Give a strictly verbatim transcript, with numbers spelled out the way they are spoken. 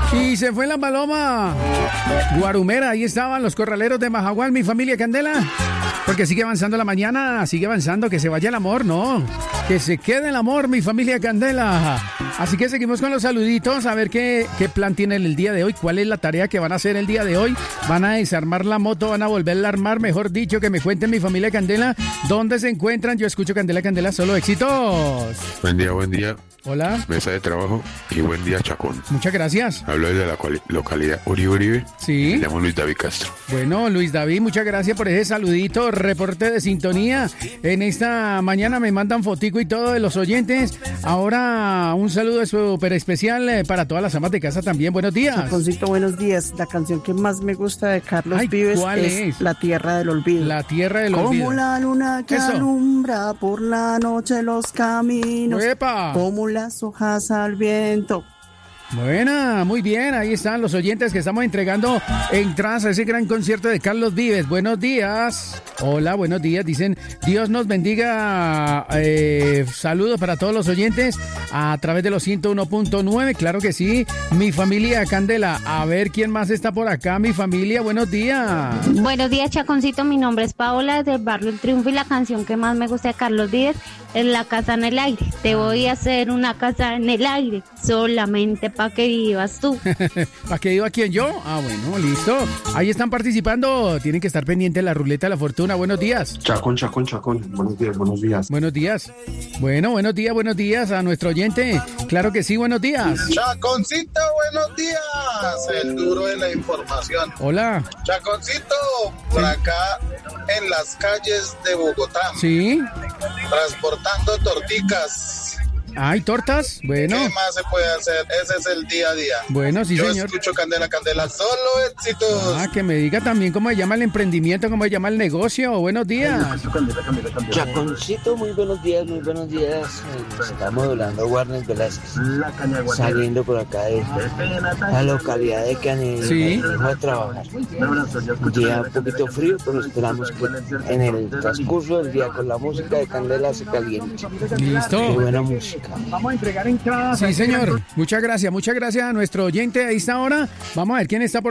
Y se fue la paloma guarumera. Ahí estaban los corraleros de Majagual, mi familia Candela. Porque sigue avanzando la mañana, sigue avanzando, que se vaya el amor, no. Que se quede el amor, mi familia Candela. Así que seguimos con los saluditos, a ver qué, qué plan tienen el día de hoy, cuál es la tarea que van a hacer el día de hoy. Van a desarmar la moto, van a volverla a armar, mejor dicho, que me cuenten mi familia Candela, dónde se encuentran. Yo escucho Candela, Candela, solo éxitos. Buen día, buen día. Hola. Mesa de trabajo y buen día, Chacón. Muchas gracias. Hablo desde la cual- localidad Uribe Uribe. Sí. Me llamo Luis David Castro. Bueno, Luis David, muchas gracias por ese saludito, reporte de sintonía. En esta mañana me mandan fotico y todo de los oyentes. Ahora un saludo súper especial eh, para todas las amas de casa también. Buenos días. Chaconcito, buenos días. La canción que más me gusta de Carlos Ay, Vives ¿cuál es, es? La Tierra del Olvido. La Tierra del Olvido. Como la luna que Eso. alumbra por la noche los caminos. ¡Epa! Como las hojas al viento. Buena, muy bien, ahí están los oyentes que estamos entregando entradas a ese gran concierto de Carlos Vives. Buenos días. Hola, buenos días. Dicen, Dios nos bendiga. Eh, saludos para todos los oyentes a través de los ciento uno punto nueve. Claro que sí. Mi familia Candela. A ver quién más está por acá. Mi familia, buenos días. Buenos días, Chaconcito. Mi nombre es Paola, del barrio El Triunfo, y la canción que más me gusta de Carlos Vives es La Casa en el Aire. Te voy a hacer una casa en el aire, solamente para que vivas tú. ¿Para qué iba quién yo? Ah, bueno, listo. Ahí están participando. Tienen que estar pendientes de la ruleta de la fortuna. Buenos días. Chacón, Chacón, Chacón. Buenos días, buenos días. Buenos días. Bueno, buenos días, buenos días a nuestro oyente. Claro que sí, buenos días. Chaconcito, buenos días. El duro de la información. Hola. Chaconcito, por acá en las calles de Bogotá. Sí. Transportando torticas. ¿Hay tortas? Bueno. ¿Qué más se puede hacer? Ese es el día a día. Bueno, sí, Yo señor. escucho Candela, Candela, solo éxitos. Ah, que me diga también cómo se llama el emprendimiento, cómo se llama el negocio. Buenos días. Chaconcito, muy buenos días, muy buenos días. Eh, Se está modulando Warner Velázquez, saliendo por acá de la localidad de Canela. Sí. A trabajar. Un día un poquito frío, pero esperamos que en el transcurso del día con la música de Candela se caliente. Listo. Qué buena música. Vamos a entregar entradas. Sí, señor. Muchas gracias, muchas gracias a nuestro oyente. Ahí está ahora. Vamos a ver quién está por